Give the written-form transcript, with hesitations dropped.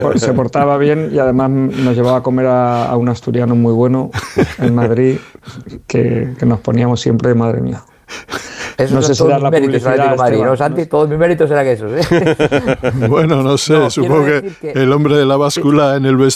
se portaba bien y además nos llevaba a comer a un asturiano muy bueno en Madrid, que nos poníamos siempre, madre mía. Esos No sé si son dar todos la mis méritos, publicidad, Atlético de Madrid, Esteban. ¿no, Santi? Todos mis méritos eran esos, ¿eh? Bueno, no sé, No, supongo quiero que decir que- el hombre de la báscula en el vestuario